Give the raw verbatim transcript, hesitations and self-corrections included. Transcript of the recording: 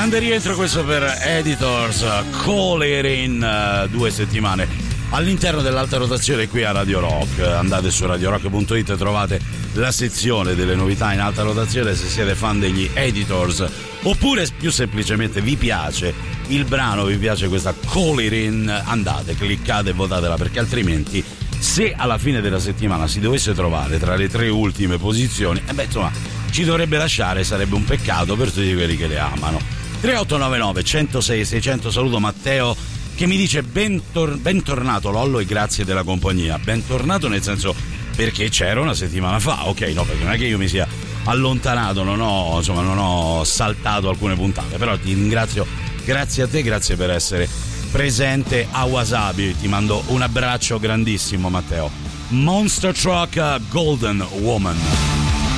Grande rientro questo per Editors, Call It In, due settimane all'interno dell'alta rotazione qui a Radio Rock. Andate su radio rock punto it e trovate la sezione delle novità in alta rotazione se siete fan degli Editors, oppure più semplicemente vi piace il brano, vi piace questa Call It In, andate, cliccate e votatela, perché altrimenti se alla fine della settimana si dovesse trovare tra le tre ultime posizioni, e eh beh insomma ci dovrebbe lasciare, sarebbe un peccato per tutti quelli che le amano. tre otto nove nove uno zero sei sei zero zero. Saluto Matteo che mi dice bentor- bentornato Lollo e grazie della compagnia. Bentornato nel senso perché c'era una settimana fa, ok, no, perché non è che io mi sia allontanato, non ho, insomma, non ho saltato alcune puntate, però ti ringrazio, grazie a te, grazie per essere presente a Wasabi, ti mando un abbraccio grandissimo Matteo. Monster Truck, Golden Woman.